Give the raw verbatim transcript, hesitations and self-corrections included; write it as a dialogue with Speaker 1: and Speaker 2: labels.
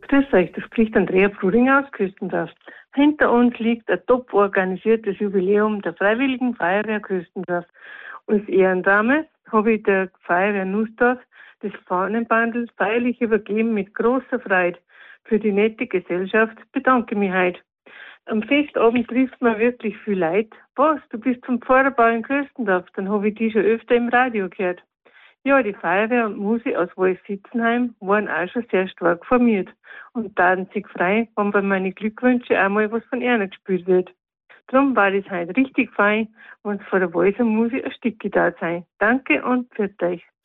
Speaker 1: Grüß euch, das spricht Andrea Bruding aus Küstendorf. Hinter uns liegt ein top organisiertes Jubiläum der Freiwilligen Feuerwehr Küstendorf. Als Ehrendame habe ich der Feuerwehr Nussdorf das Fahnenbandel feierlich übergeben mit großer Freude. Für die nette Gesellschaft bedanke ich mich heute. Am Festabend trifft man wirklich viel Leid. Was, du bist zum Pfarrerbau in Küstendorf, dann habe ich die schon öfter im Radio gehört. Ja, die Feuerwehr und Musi aus Wolfsitzenheim waren auch schon sehr stark formiert und taten sich frei, wenn bei meinen Glückwünschen einmal was von ihnen gespielt wird. Darum war es heute richtig fein, wenn es vor der Walser Musi ein Stück da sein. Danke und pfiat euch.